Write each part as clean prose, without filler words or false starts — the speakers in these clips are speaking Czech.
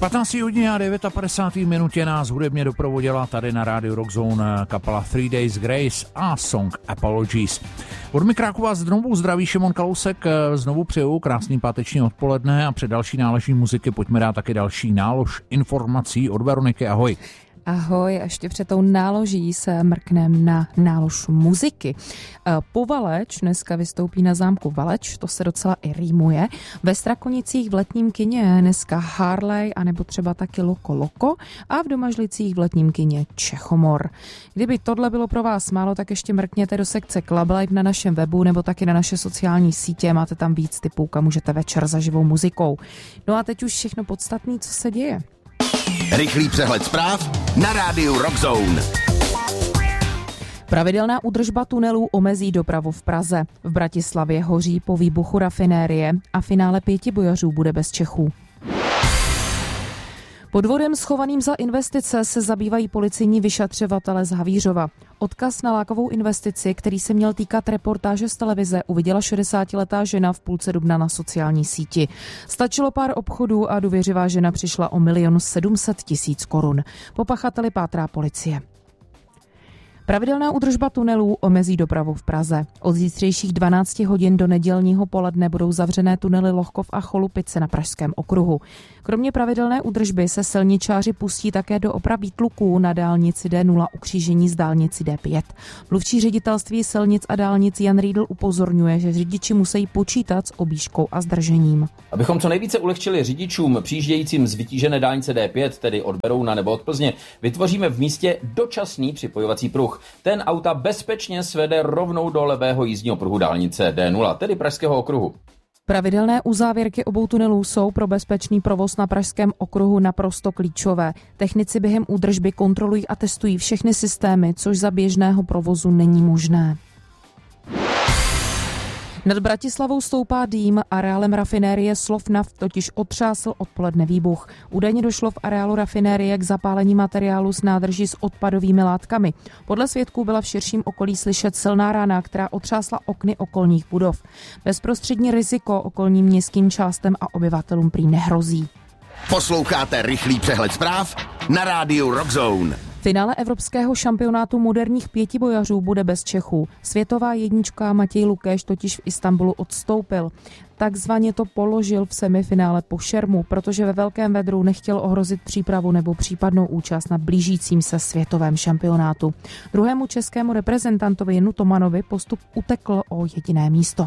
15. hodině a 59. minutě nás hudebně doprovodila tady na rádiu Rockzone kapela 3 Days Grace a song Apologies. Od mikráku vás znovu zdraví Šimon Kalousek, znovu přeju krásný páteční odpoledne a před další náloží muziky pojďme dát taky další nálož informací od Veroniky. Ahoj. Ahoj, a ještě před tou náloží se mrknem na nálož muziky. Povaleč dneska vystoupí na zámku Valeč, to se docela i rýmuje. Ve Strakonicích v letním kině dneska Harley, anebo třeba taky Loko Loko a v Domažlicích v letním kině Čechomor. Kdyby tohle bylo pro vás málo, tak ještě mrkněte do sekce Club Live na našem webu nebo taky na naše sociální sítě, máte tam víc tipů, kam můžete večer za živou muzikou. No a teď už všechno podstatné, co se děje. Rychlý přehled zpráv na rádiu Rockzone. Pravidelná údržba tunelů omezí dopravu v Praze. V Bratislavě hoří po výbuchu rafinérie a finále 5 bojařů bude bez Čechů. Podvodem schovaným za investice se zabývají policejní vyšetřovatele z Havířova. Odkaz na lákavou investici, který se měl týkat reportáže z televize, uviděla 60letá žena v půlce dubna na sociální síti. Stačilo pár obchodů a důvěřivá žena přišla o 1 700 000 korun. Po pachateli pátrá policie. Pravidelná údržba tunelů omezí dopravu v Praze. Od zítřejších 12 hodin do nedělního poledne budou zavřené tunely Lohkov a Cholupice na Pražském okruhu. Kromě pravidelné údržby se silničáři pustí také do oprav výtluků na dálnici D0 u křížení s dálnici D5. Mluvčí ředitelství silnic a dálnic Jan Riedl upozorňuje, že řidiči musí počítat s objížďkou a zdržením. Abychom co nejvíce ulehčili řidičům přijíždějícím z vytížené dálnice D5, tedy od Berouna nebo od Plzně, vytvoříme v místě dočasný připojovací pruh. Ten auta bezpečně svede rovnou do levého jízdního pruhu dálnice D0, tedy Pražského okruhu. Pravidelné uzávěrky obou tunelů jsou pro bezpečný provoz na Pražském okruhu naprosto klíčové. Technici během údržby kontrolují a testují všechny systémy, což za běžného provozu není možné. Nad Bratislavou stoupá dým, areálem rafinérie Slovnaft totiž otřásl odpoledne výbuch. Údajně došlo v areálu rafinérie k zapálení materiálu z nádrží s odpadovými látkami. Podle svědků byla v širším okolí slyšet silná rána, která otřásla okny okolních budov. Bezprostřední riziko okolním městským částem a obyvatelům prý nehrozí. Posloucháte rychlý přehled zpráv na rádiu Rockzone. Finále evropského šampionátu moderních 5 bojařů bude bez Čechů. Světová jednička Matěj Lukeš totiž v Istanbulu odstoupil. Takzvaně to položil v semifinále po šermu, protože ve velkém vedru nechtěl ohrozit přípravu nebo případnou účast na blížícím se světovém šampionátu. Druhému českému reprezentantovi Janu Tomanovi postup utekl o jediné místo.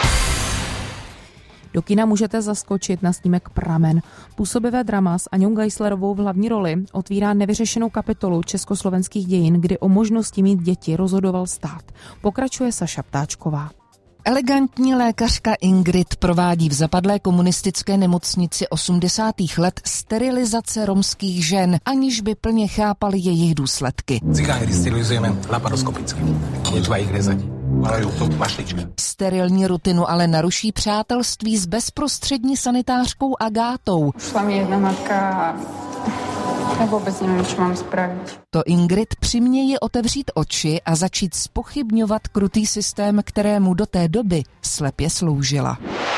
Do kina můžete zaskočit na snímek Pramen. Působivé drama s Aňou Geislerovou v hlavní roli otvírá nevyřešenou kapitolu československých dějin, kdy o možnosti mít děti rozhodoval stát. Pokračuje Saša Ptáčková. Elegantní lékařka Ingrid provádí v zapadlé komunistické nemocnici 80. let sterilizace romských žen, aniž by plně chápali jejich důsledky. Cigány sterilizujeme laparoskopicky. Netva jich rezať. Ale to mašlička. Sterilní rutinu ale naruší přátelství s bezprostřední sanitářkou Agátou. Šla mi jedna matka a vůbec nevím, co mám spravit. To Ingrid přiměje otevřít oči a začít zpochybňovat krutý systém, kterému do té doby slepě sloužila.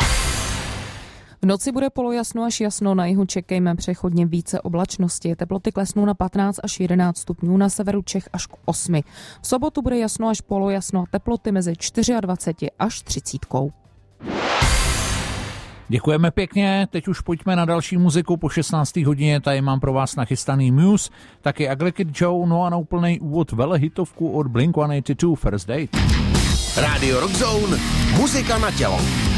V noci bude polojasno až jasno, na jihu čekejme přechodně více oblačnosti. Teploty klesnou na 15 až 11 stupňů, na severu Čech až k 8. V sobotu bude jasno až polojasno a teploty mezi 24 až 30. Děkujeme pěkně, teď už pojďme na další muziku po 16. hodině, tady mám pro vás nachystaný Muse, taky Ugly Kid Joe, no a na úplnej úvod velehitovku od Blink-182 First Date. Radio Rockzone, muzika na tělo.